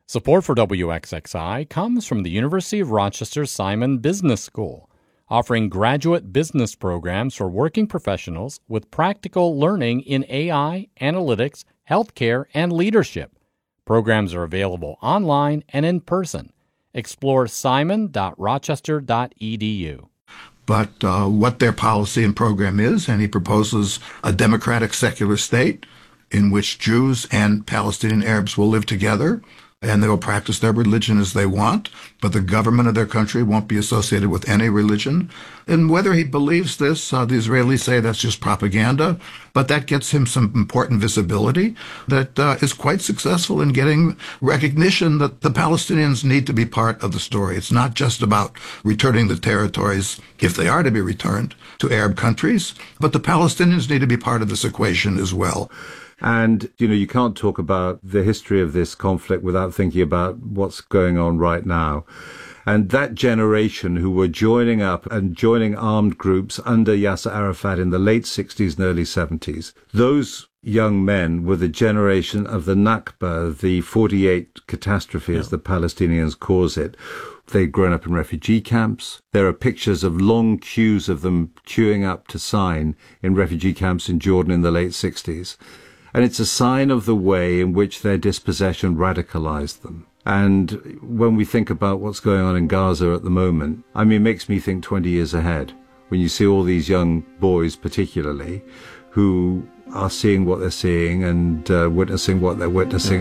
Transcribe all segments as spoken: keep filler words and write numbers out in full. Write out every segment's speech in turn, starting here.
Support for W X X I comes from the University of Rochester Simon Business School, offering graduate business programs for working professionals with practical learning in A I, analytics, healthcare, and leadership. Programs are available online and in person. Explore simon dot rochester dot e d u. But uh, what their policy and program is, and he proposes a democratic secular state in which Jews and Palestinian Arabs will live together, and they will practice their religion as they want, but the government of their country won't be associated with any religion. And whether he believes this, uh, the Israelis say that's just propaganda, but that gets him some important visibility that uh, is quite successful in getting recognition that the Palestinians need to be part of the story. It's not just about returning the territories, if they are to be returned, to Arab countries, but the Palestinians need to be part of this equation as well. And, you know, you can't talk about the history of this conflict without thinking about what's going on right now. And that generation who were joining up and joining armed groups under Yasser Arafat in the late sixties and early seventies, those young men were the generation of the Nakba, the forty-eight catastrophe, yeah. as the Palestinians cause it. They'd grown up in refugee camps. There are pictures of long queues of them queuing up to sign in refugee camps in Jordan in the late sixties. And it's a sign of the way in which their dispossession radicalized them. And when we think about what's going on in Gaza at the moment, I mean, it makes me think twenty years ahead, when you see all these young boys particularly, who are seeing what they're seeing and uh, witnessing what they're witnessing.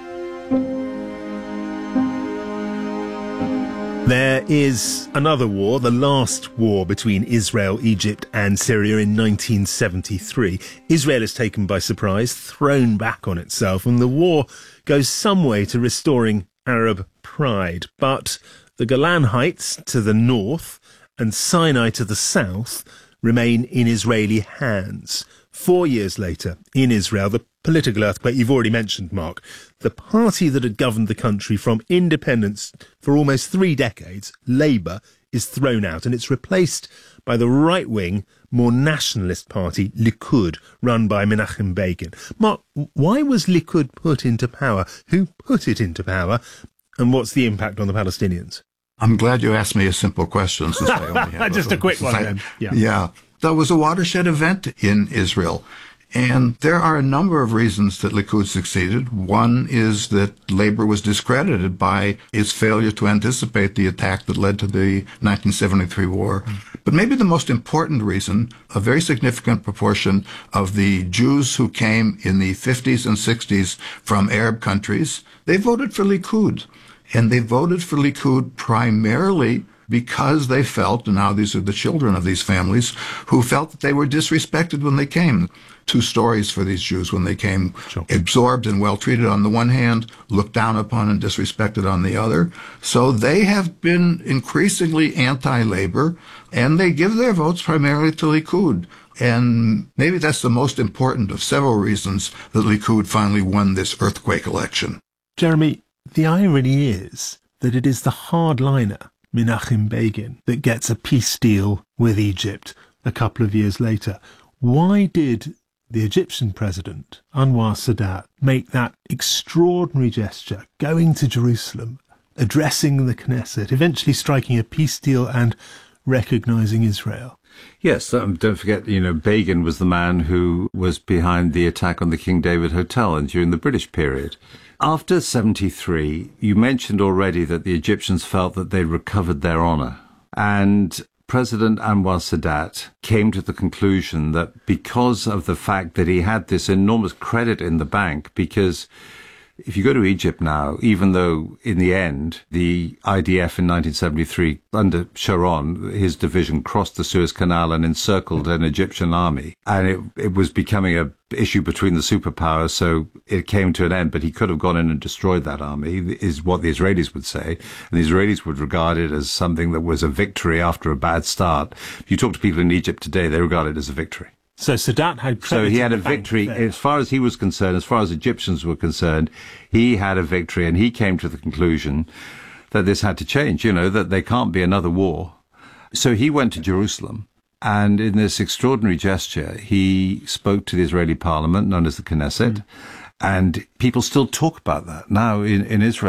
There is another war, the last war between Israel, Egypt and Syria in nineteen seventy-three. Israel is taken by surprise, thrown back on itself, and the war goes some way to restoring Arab pride. But the Golan Heights to the north and Sinai to the south remain in Israeli hands. Four years later, in Israel, the political earthquake you've already mentioned, Mark, the party that had governed the country from independence for almost three decades, Labour, is thrown out, and it's replaced by the right-wing, more nationalist party, Likud, run by Menachem Begin. Mark, why was Likud put into power? Who put it into power? And what's the impact on the Palestinians? I'm glad you asked me a simple question. Since I only have Just a, a quick one, I, then. Yeah. yeah. That was a watershed event in Israel. And there are a number of reasons that Likud succeeded. One is that Labour was discredited by its failure to anticipate the attack that led to the nineteen seventy-three war. But maybe the most important reason, a very significant proportion of the Jews who came in the fifties and sixties from Arab countries, they voted for Likud. And they voted for Likud primarily because they felt, and now these are the children of these families, who felt that they were disrespected when they came. Two stories for these Jews when they came, sure. Absorbed and well-treated on the one hand, looked down upon and disrespected on the other. So they have been increasingly anti-labor, and they give their votes primarily to Likud. And maybe that's the most important of several reasons that Likud finally won this earthquake election. Jeremy, the irony is that it is the hardliner, Menachem Begin, that gets a peace deal with Egypt a couple of years later. Why did the Egyptian president, Anwar Sadat, make that extraordinary gesture, going to Jerusalem, addressing the Knesset, eventually striking a peace deal and recognising Israel? Yes, um, don't forget, you know, Begin was the man who was behind the attack on the King David Hotel and during the British period. After seventy-three, you mentioned already that the Egyptians felt that they'd recovered their honour. And President Anwar Sadat came to the conclusion that because of the fact that he had this enormous credit in the bank, because if you go to Egypt now, even though in the end the I D F in nineteen seventy-three under Sharon, his division crossed the Suez Canal and encircled an Egyptian army, and it, it was becoming a issue between the superpowers, so it came to an end, but he could have gone in and destroyed that army, is what the Israelis would say. And the Israelis would regard it as something that was a victory after a bad start. If you talk to people in Egypt today, they regard it as a victory. So Sadat had So he had a victory. As far as he was concerned, as far as Egyptians were concerned, he had a victory, and he came to the conclusion that this had to change, you know, that there can't be another war. So he went to Jerusalem, and in this extraordinary gesture, he spoke to the Israeli parliament, known as the Knesset, mm. and people still talk about that now in, in Israel.